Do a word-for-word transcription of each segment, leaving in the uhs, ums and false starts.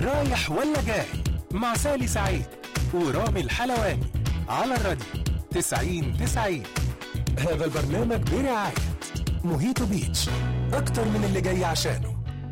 رايح ولا جاي مع سالي سعيد ورامي الحلواني على الراديو تسعين تسعين. هذا البرنامج برعاية موهيتو بيتش، أكتر من اللي جاي عشانه.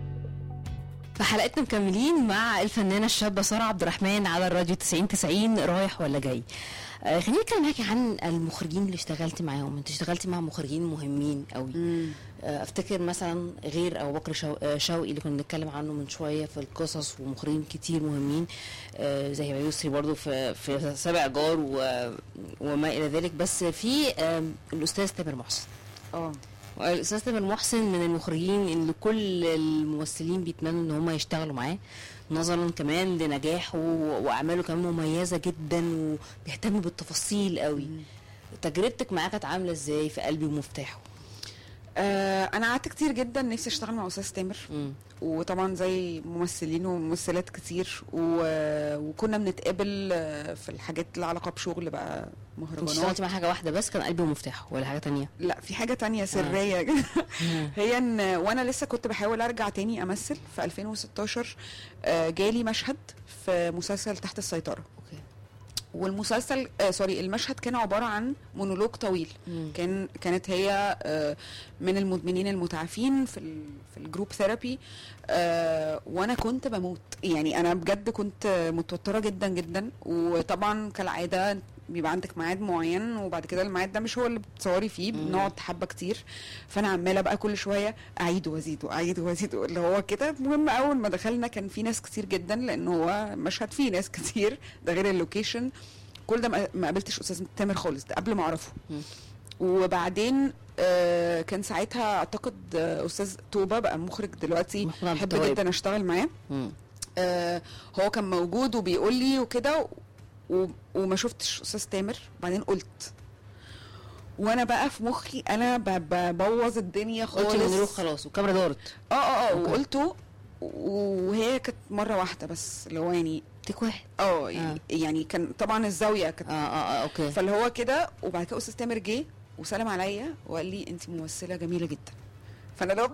في حلقتنا مكملين مع الفنانة الشابة سارة عبد الرحمن على الراديو تسعين تسعين رايح ولا جاي. آه خليني اتكلم معاكي عن المخرجين اللي اشتغلتي معاهم. انت اشتغلتي مع مخرجين مهمين قوي. آه افتكر مثلا غير ابو بكر شو... آه شوقي اللي كنا بنتكلم عنه من شويه في القصص، ومخرجين كتير مهمين آه زي ما يسري برضو في في سبع جار و... وما الى ذلك. بس في آه الاستاذ تامر محسن. اه الاستاذ تامر محسن من المخرجين اللي كل الممثلين بيتمنوا ان هم يشتغلوا معاه، نظرا كمان لنجاحه واعماله كمان مميزه جدا وبيهتم بالتفاصيل قوي. تجربتك معاه كانت عامله ازاي في قلبي ومفتاحه؟ آه انا قعدت كتير جدا نفسي اشتغل مع استاذ تامر، م. وطبعا زي ممثلين وممثلات كتير و... وكنا بنتقابل في الحاجات اللي علاقه بشغل بقى مهرجانات. اشتغلتي مع حاجه واحده بس كان قلبي ومفتاحه ولا حاجه تانية؟ لا في حاجه تانية سريه آه. هي ان وانا لسه كنت بحاول ارجع تاني امثل في ألفين وستاشر، آه جالي مشهد في مسلسل تحت السيطره. اوكي. والمسلسل آه سوري المشهد كان عباره عن مونولوج طويل. مم. كان كانت هي آه من المدمنين المتعافين في في الجروب ثيرابي، آه وانا كنت بموت، يعني انا بجد كنت متوتره جدا جدا. وطبعا كالعاده بيبقى عندك ميعاد معين وبعد كده الميعاد ده مش هو اللي بتصوري فيه، بنقعد حبه كتير، فانا عماله بقى كل شويه اعيد وازيد واعيد وازيد اللي هو كده. المهم اول ما دخلنا كان في ناس كتير جدا لان هو مشهد فيه ناس كتير، ده غير اللوكيشن. كل ده ما قابلتش استاذ تامر خالص، ده قبل ما اعرفه. وبعدين آه كان ساعتها اعتقد آه استاذ توبه بقى مخرج دلوقتي، بحب جدا اشتغل معاه. آه هو كان موجود وبيقول لي وكده، وما شفتش استاذ تامر. بعدين قلت وانا بقى في مخي انا ببوظ الدنيا خالص، قلت نروح خلاص والكاميرا دارت. اه اه اه وقلته، وهي كانت مره واحده بس، اللي هو يعني تك واحد. اه يعني كان طبعا الزاويه كانت اه اه اوكي. فاللي هو كده. وبعد كده استاذ تامر جه وسلم عليا وقال لي انت ممثله جميله جدا. فانا لو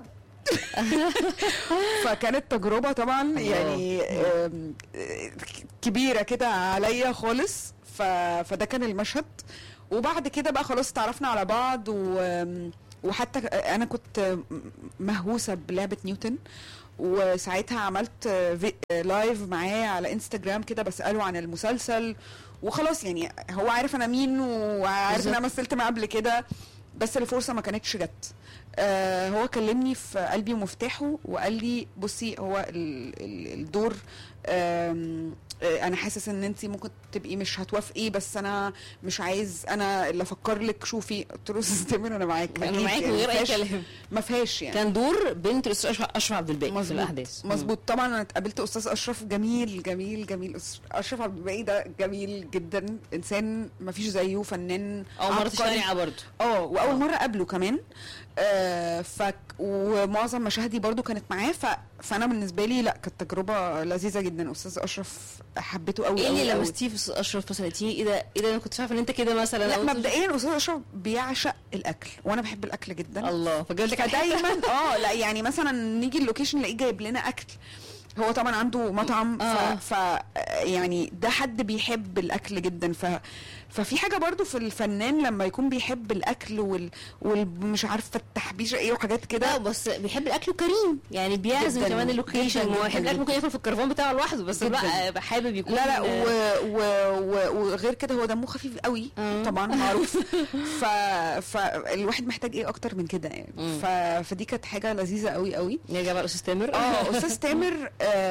فكانت تجربه طبعا يعني كبيره كده عليا خالص. فده كان المشهد. وبعد كده بقى خلاص تعرفنا على بعض، و وحتى انا كنت مهووسه بلعبه نيوتن، وساعتها عملت لايف معاه على انستجرام كده بساله عن المسلسل، وخلاص يعني هو عارف انا مين وعارف ان انا مثلت معاه قبل كده، بس الفرصه ما كانتش جت. آه هو كلمني في قلبي ومفتاحه وقال لي بصي هو ال ال الدور آه انا حاسس ان انت ممكن تبقي مش هتوافقي، بس انا مش عايز انا اللي افكر لك. شوفي قلت له استاذ تامر انا معاك انا معاك من غير اي كلام، ما فيهاش يعني. كان دور بنت الاستاذ اشرف عبد الباقي في الاحداث. مظبوط. طبعا انا اتقابلت استاذ اشرف جميل جميل جميل. اشرف عبد الباقي ده جميل جدا، انسان ما فيش زيه، فنان. اول مره تشتغلي معاه برضه؟ اه واول مره اقابله كمان. آه ف ومعظم مشاهدي برضو كانت معاه. ف... فانا بالنسبه لي لا كانت تجربه لذيذه جدا. استاذ اشرف حبيته قوي. ايه اللي لمستيه في استاذ اشرف مثلا؟ ايه ده ايه ده انا كنت عارفه ان انت كده مثلا؟ لا مبدئيا استاذ اشرف بيعشق الاكل وانا بحب الاكل جدا. الله، فجاب لك دايما اه لا يعني مثلا نيجي اللوكيشن نلاقيه جايب لنا اكل. هو طبعا عنده مطعم. آه. ف... ف يعني ده حد بيحب الاكل جدا. ف ففي حاجه برضو في الفنان لما يكون بيحب الاكل وال والمش عارفه التحبيشه ايه وحاجات كده. لا بس بيحب الاكل وكريم، يعني بيعزم كمان اللوكيشن. ويحب الاكل ممكن ياكل في الكرفان بتاعه لوحده، بس لا حابب يكون. لا لا و... و... و... وغير كده هو دمه خفيف قوي. آه. طبعا معروف. ف فالواحد محتاج ايه اكتر من كده يعني. ف... فدي كانت حاجه لذيذه قوي قوي. نرجع بقى استاذ تامر. اه استاذ تامر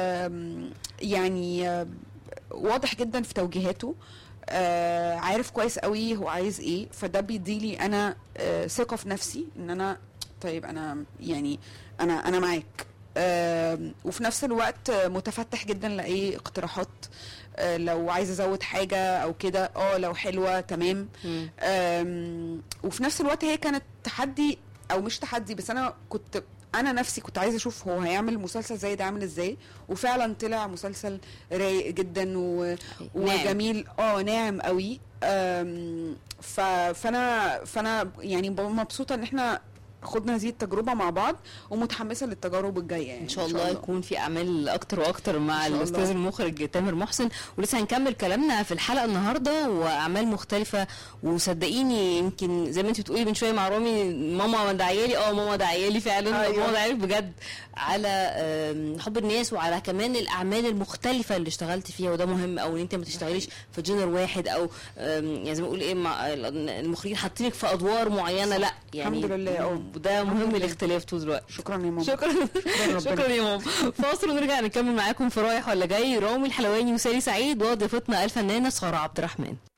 يعني واضح جدا في توجيهاته. آه عارف كويس قوي هو عايز ايه، فده بيديلي انا آه ثقه في نفسي ان انا طيب انا يعني انا انا معاك. آه وفي نفس الوقت متفتح جدا لاي اقتراحات. آه لو عايز ازود حاجه او كده اه لو حلوه تمام. آه وفي نفس الوقت هي كانت تحدي او مش تحدي، بس انا كنت انا نفسي كنت عايزه اشوف هو هيعمل مسلسل زي ده عامل ازاي. وفعلا طلع مسلسل رايق جدا و... وجميل. اه ناعم قوي. ف... فانا فانا يعني مبسوطه ان احنا خدنا هذه التجربه مع بعض ومتحمسه للتجارب الجايه يعني ان شاء الله يكون في اعمال اكتر واكتر مع الاستاذ المخرج تامر محسن. ولسه هنكمل كلامنا في الحلقه النهارده واعمال مختلفه. وصدقيني يمكن زي ما انت بتقولي من شويه مع رامي ماما داعيالي اه ماما داعيالي فعلا. أيوة. ماما داعيالي بجد على حب الناس وعلى كمان الاعمال المختلفه اللي اشتغلتي فيها وده مهم قوي ان انت ما تشتغليش في جنر واحد او يعني زي ما نقول ايه المخرجين حاطينك في ادوار معينه. لا يعني الحمد لله اه وده مهم الاختلاف طول الوقت. شكرا يا ماما. شكرا شكرا يا ماما. فاصل ونرجع نكمل معاكم في رايح ولا جاي. رامي الحلواني وسالي سعيد وضيفتنا الفنانه ساره عبد الرحمن.